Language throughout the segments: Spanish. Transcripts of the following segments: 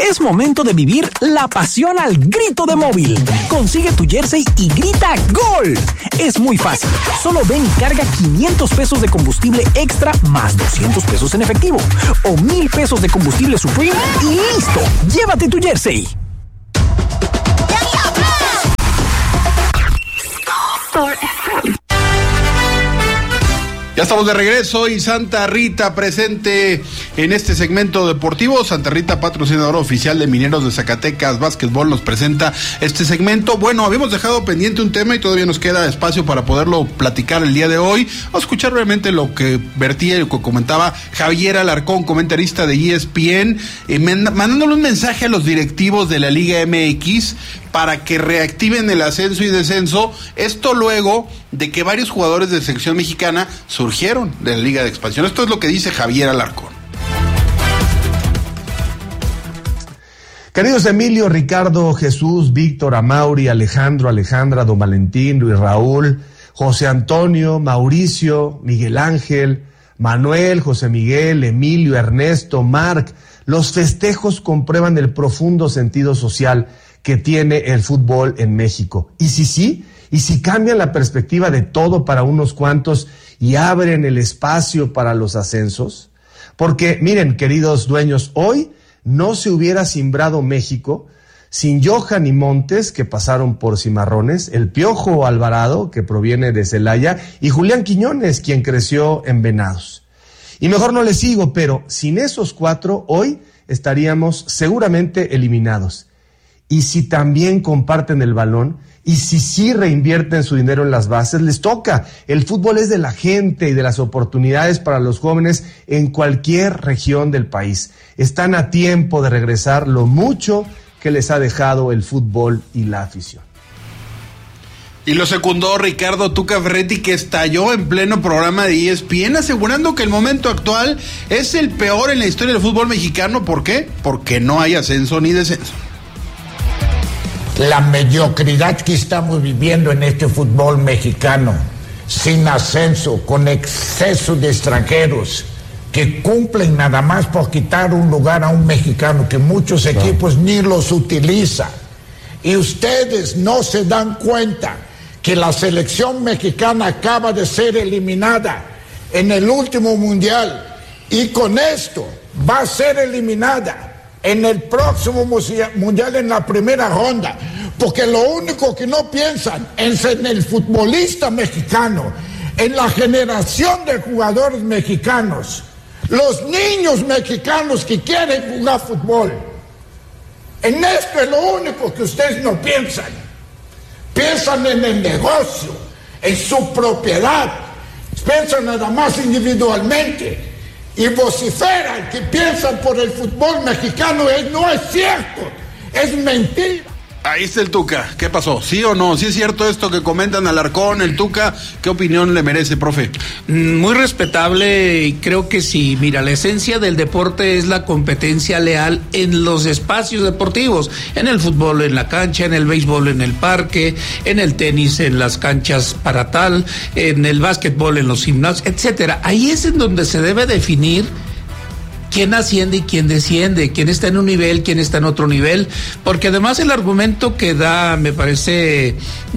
Es momento de vivir la pasión al grito de Móvil. Consigue tu jersey y grita ¡Gol! Es muy fácil. Solo ven y carga 500 pesos de combustible extra más 200 pesos en efectivo. O 1,000 pesos de combustible Supreme y ¡listo! ¡Llévate tu jersey! Ya estamos de regreso y Santa Rita presente en este segmento deportivo. Santa Rita, patrocinador oficial de Mineros de Zacatecas Básquetbol, nos presenta este segmento. Bueno, habíamos dejado pendiente un tema y todavía nos queda espacio para poderlo platicar el día de hoy. Vamos a escuchar brevemente lo que vertía y lo que comentaba Javier Alarcón, comentarista de ESPN, mandándole un mensaje a los directivos de la Liga MX para que reactiven el ascenso y descenso. Esto luego de que varios jugadores de selección mexicana surgieron de la Liga de Expansión. Esto es lo que dice Javier Alarcón. Queridos Emilio, Ricardo, Jesús, Víctor, Amauri, Alejandro, Alejandra, Don Valentín, Luis Raúl, José Antonio, Mauricio, Miguel Ángel, Manuel, José Miguel, Emilio, Ernesto, Marc, los festejos comprueban el profundo sentido social que tiene el fútbol en México. Y si cambian la perspectiva de todo para unos cuantos y abren el espacio para los ascensos, porque miren, queridos dueños, hoy no se hubiera simbrado México sin Johan y Montes, que pasaron por Cimarrones, el Piojo Alvarado, que proviene de Celaya, y Julián Quiñones, quien creció en Venados. Y mejor no les sigo, pero sin esos cuatro, hoy estaríamos seguramente eliminados. Y si también comparten el balón, y si sí reinvierten su dinero en las bases, les toca. El fútbol es de la gente y de las oportunidades para los jóvenes en cualquier región del país. Están a tiempo de regresar lo mucho que les ha dejado el fútbol y la afición. Y lo secundó Ricardo Tuca Ferretti, que estalló en pleno programa de ESPN, asegurando que el momento actual es el peor en la historia del fútbol mexicano. ¿Por qué? Porque no hay ascenso ni descenso. La mediocridad que estamos viviendo en este fútbol mexicano, sin ascenso, con exceso de extranjeros, que cumplen nada más por quitar un lugar a un mexicano, que muchos equipos ni los utilizan. Y ustedes no se dan cuenta que la selección mexicana acaba de ser eliminada en el último mundial, y con esto va a ser eliminada en el próximo mundial en la primera ronda, porque lo único que no piensan es en el futbolista mexicano, en la generación de jugadores mexicanos, los niños mexicanos que quieren jugar fútbol. En esto es lo único que ustedes no piensan. Piensan en el negocio, en su propiedad, piensan nada más individualmente. Y vociferan que piensan por el fútbol mexicano. No es cierto, es mentira. Ahí está el Tuca. ¿Qué pasó? ¿Sí o no? ¿Sí es cierto esto que comentan Alarcón, el Tuca? ¿Qué opinión le merece, profe? Muy respetable, y creo que sí. Mira, la esencia del deporte es la competencia leal en los espacios deportivos, en el fútbol en la cancha, en el béisbol en el parque, en el tenis en las canchas para tal, en el básquetbol en los gimnasios, etcétera. Ahí es en donde se debe definir quién asciende y quién desciende, quién está en un nivel, quién está en otro nivel, porque además el argumento que da, me parece,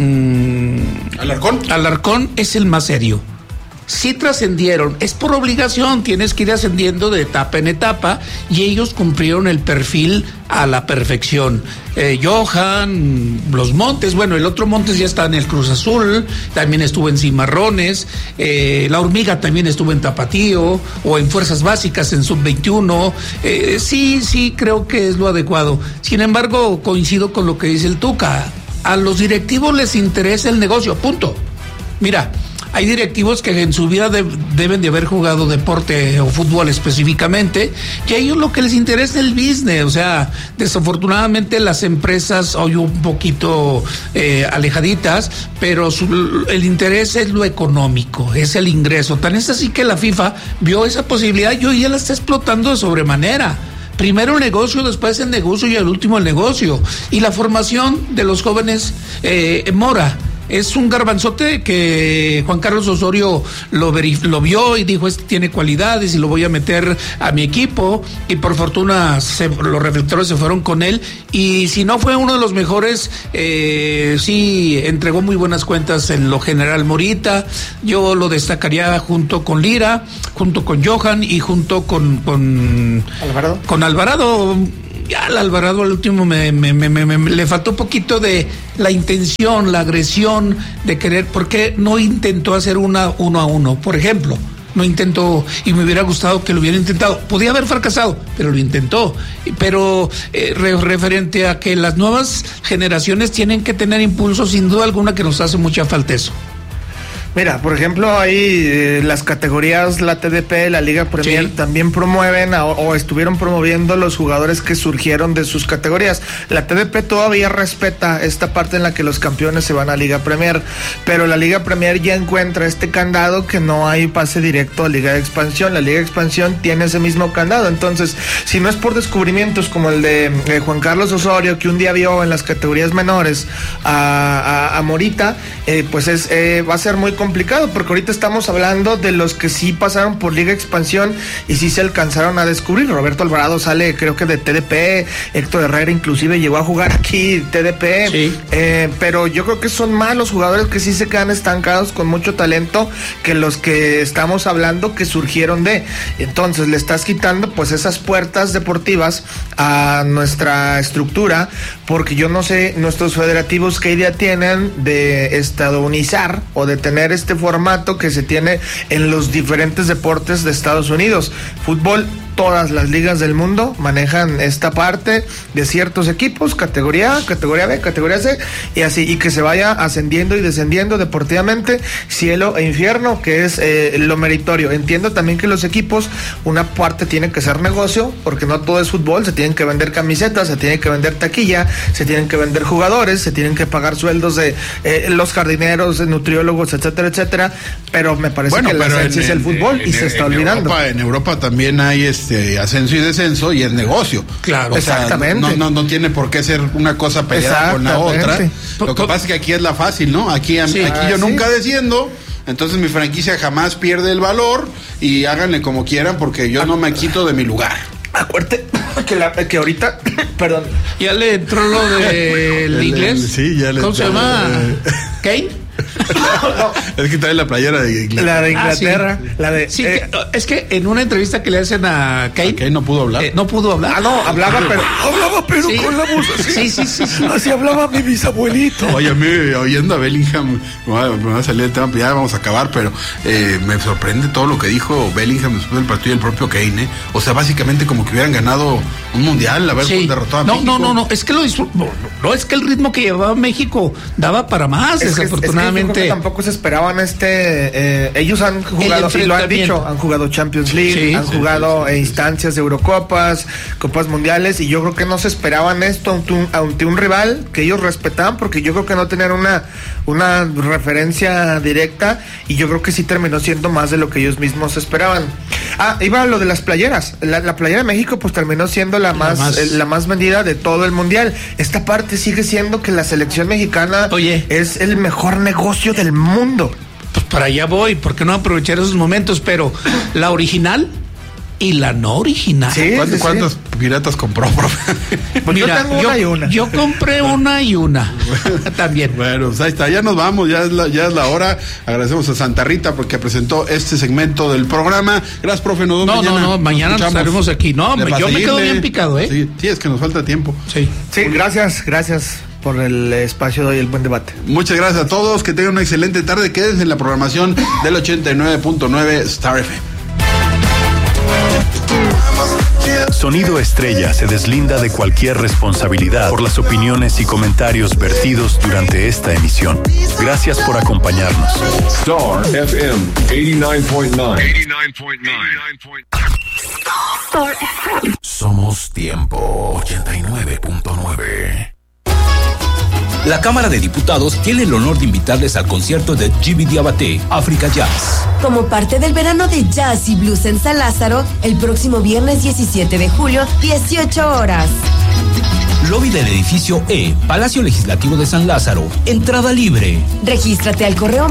Alarcón es el más serio. Sí trascendieron, es por obligación, tienes que ir ascendiendo de etapa en etapa, y ellos cumplieron el perfil a la perfección. Johan, los Montes, bueno, el otro Montes ya está en el Cruz Azul, también estuvo en Cimarrones, la Hormiga también estuvo en Tapatío, o en Fuerzas Básicas en Sub-21, sí, creo que es lo adecuado. Sin embargo, coincido con lo que dice el Tuca, a los directivos les interesa el negocio, punto. Mira, hay directivos que en su vida deben de haber jugado deporte o fútbol específicamente, y a ellos lo que les interesa es el business. O sea, desafortunadamente las empresas hoy un poquito alejaditas, pero el interés es lo económico, es el ingreso. Tan es así que la FIFA vio esa posibilidad y hoy ya la está explotando de sobremanera. Primero el negocio, después el negocio y al último el negocio. Y la formación de los jóvenes Mora, es un garbanzote que Juan Carlos Osorio lo vio y dijo, tiene cualidades y lo voy a meter a mi equipo, y por fortuna los reflectores se fueron con él, y si no fue uno de los mejores, sí entregó muy buenas cuentas en lo general. Morita, yo lo destacaría junto con Lira, junto con Johan y junto con Alvarado. Con Alvarado. Ya al Alvarado al último le faltó un poquito de la intención, la agresión de querer, porque no intentó hacer uno a uno, por ejemplo. No intentó, y me hubiera gustado que lo hubiera intentado. Podía haber fracasado, pero lo intentó. Pero referente a que las nuevas generaciones tienen que tener impulso, sin duda alguna que nos hace mucha falta eso. Mira, por ejemplo, ahí las categorías, la TDP, la Liga Premier, también promueven o estuvieron promoviendo los jugadores que surgieron de sus categorías. La TDP todavía respeta esta parte en la que los campeones se van a Liga Premier, pero la Liga Premier ya encuentra este candado que no hay pase directo a Liga de Expansión. La Liga de Expansión tiene ese mismo candado. Entonces, si no es por descubrimientos como el de Juan Carlos Osorio, que un día vio en las categorías menores a Morita, pues va a ser muy complicado, porque ahorita estamos hablando de los que sí pasaron por Liga Expansión y sí se alcanzaron a descubrir. Roberto Alvarado sale, creo que de TDP, Héctor Herrera inclusive llegó a jugar aquí TDP, pero yo creo que son más los jugadores que sí se quedan estancados con mucho talento que los que estamos hablando que surgieron de. Entonces le estás quitando pues esas puertas deportivas a nuestra estructura, porque yo no sé nuestros federativos qué idea tienen de estadounizar o de tener este formato que se tiene en los diferentes deportes de Estados Unidos. Fútbol, todas las ligas del mundo manejan esta parte de ciertos equipos, categoría A, categoría B, categoría C, y así, y que se vaya ascendiendo y descendiendo deportivamente, cielo e infierno, que es lo meritorio. Entiendo también que los equipos, una parte tiene que ser negocio, porque no todo es fútbol, se tienen que vender camisetas, se tienen que vender taquilla, se tienen que vender jugadores, se tienen que pagar sueldos de los jardineros, de nutriólogos, etcétera, etcétera, pero me parece que la esencia es el fútbol y se está olvidando. En Europa también hay ascenso y descenso y es negocio. Claro, exactamente. No tiene por qué ser una cosa peleada con la otra. Lo que pasa es que aquí es la fácil, ¿no? Aquí yo nunca desciendo, entonces mi franquicia jamás pierde el valor y háganle como quieran porque yo no me quito de mi lugar. Acuérdate que ahorita, perdón. ¿Ya le entró lo del inglés? Sí, ya le ¿Cómo se llama? ¿Kane? No. Es que trae la playera de Inglaterra. La de Inglaterra. Sí. La de, sí, es que en una entrevista que le hacen a Kane. Kane no pudo hablar. No pudo hablar. Hablaba, pero sí. Con la voz así. Sí. Así hablaba mi bisabuelito. Oye, a mí, oyendo a Bellingham, me va a salir el tema, ya vamos a acabar, pero me sorprende todo lo que dijo Bellingham después del partido y el propio Kane. O sea, básicamente como que hubieran ganado un mundial, haber derrotado a México. No, es que no, es que el ritmo que llevaba México daba para más, desafortunadamente. Yo creo que tampoco se esperaban ellos han jugado, y lo han dicho, han jugado Champions League, han jugado instancias de Eurocopas, Copas Mundiales, y yo creo que no se esperaban esto ante un rival que ellos respetaban, porque yo creo que no tenían una referencia directa, y yo creo que sí terminó siendo más de lo que ellos mismos esperaban. Iba a lo de las playeras. La playera de México pues terminó siendo la más vendida de todo el mundial. Esta parte sigue siendo que la selección mexicana es el mejor negocio del mundo. Pues para allá voy, ¿por qué no aprovechar esos momentos? Pero la original y la no original. Sí, ¿Cuántos piratas compró, profe? Pues mira, yo tengo una y una. Yo compré una y una. También. Bueno, pues ahí está, ya nos vamos, ya es la hora. Agradecemos a Santa Rita porque presentó este segmento del programa. Gracias, profe. Nos vemos mañana. No, mañana nos estaremos aquí. No, yo me quedo bien picado, ¿eh? Sí, es que nos falta tiempo. Sí, gracias por el espacio de hoy, el buen debate. Muchas gracias a todos, que tengan una excelente tarde. Quédense en la programación del 89.9 Star FM. Sonido Estrella se deslinda de cualquier responsabilidad por las opiniones y comentarios vertidos durante esta emisión. Gracias por acompañarnos. Star FM 89.9. Somos Tiempo 89.9. La Cámara de Diputados tiene el honor de invitarles al concierto de Gibi Diabaté, África Jazz. Como parte del verano de jazz y blues en San Lázaro, el próximo viernes 17 de julio, 18 horas. lobby del edificio E, Palacio Legislativo de San Lázaro, entrada libre. Regístrate al correo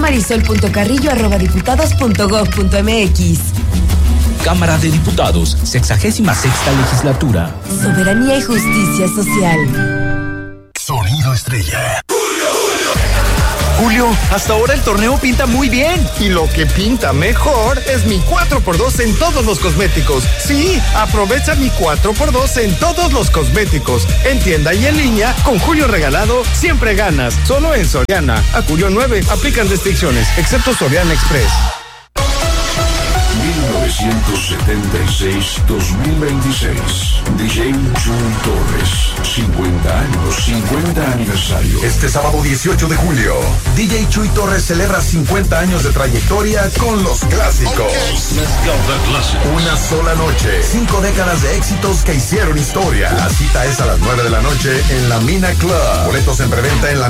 marisol.carrillo@diputados.gov.mx. Cámara de Diputados, 66ª legislatura. Soberanía y justicia social. Sonido Estrella. Julio, hasta ahora el torneo pinta muy bien. Y lo que pinta mejor es mi 4x2 en todos los cosméticos. Sí, aprovecha mi 4x2 en todos los cosméticos. En tienda y en línea, con Julio regalado, siempre ganas. Solo en Soriana. A Julio 9, aplican restricciones, excepto Soriana Express. 1976-2026. DJ Chuy Torres. 50 años, 50 aniversario. Este sábado 18 de julio, DJ Chuy Torres celebra 50 años de trayectoria con los clásicos. Okay. Let's go, the classic. Una sola noche, 5 décadas de éxitos que hicieron historia. La cita es a las 9 de la noche en la Mina Club. Boletos en preventa en la